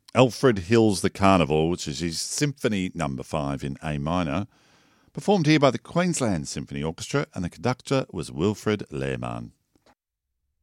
Alfred Hill's The Carnival, which is his Symphony Number 5 in A minor, performed here by the Queensland Symphony Orchestra, and the conductor was Wilfred Lehrman.